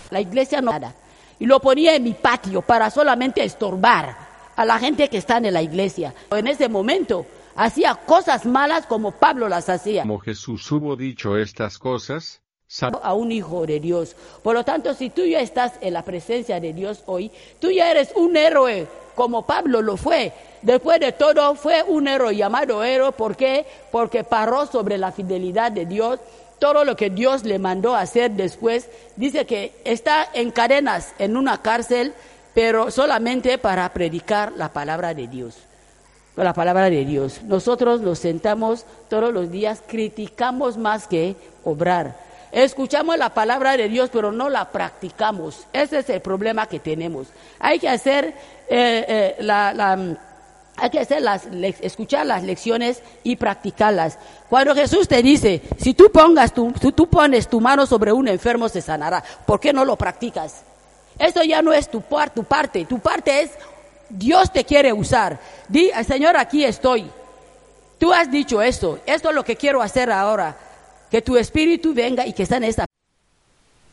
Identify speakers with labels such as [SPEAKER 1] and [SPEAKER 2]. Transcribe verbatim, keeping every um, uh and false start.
[SPEAKER 1] La iglesia no nada. Y lo ponía en mi patio para solamente estorbar a la gente que está en la iglesia. En ese momento hacía cosas malas como Pablo las hacía.
[SPEAKER 2] Como Jesús hubo dicho estas cosas,
[SPEAKER 1] a un hijo de Dios. Por lo tanto, si tú ya estás en la presencia de Dios hoy, tú ya eres un héroe, como Pablo lo fue. Después de todo, fue un héroe llamado héroe. ¿Por qué? Porque paró sobre la fidelidad de Dios. Todo lo que Dios le mandó a hacer después, dice que está en cadenas en una cárcel, pero solamente para predicar la palabra de Dios. La palabra de Dios. Nosotros nos sentamos todos los días, criticamos más que obrar. Escuchamos la palabra de Dios, pero no la practicamos. Ese es el problema que tenemos. Hay que hacer, eh, eh, la, la, hay que hacer las, escuchar las lecciones y practicarlas. Cuando Jesús te dice, si tú pongas tu, si tú pones tu mano sobre un enfermo se sanará, ¿por qué no lo practicas? Eso ya no es tu, tu parte. Tu parte es Dios te quiere usar. Di, Señor, aquí estoy. Tú has dicho esto. Esto es lo que quiero hacer ahora. Que tu espíritu venga y que está en esta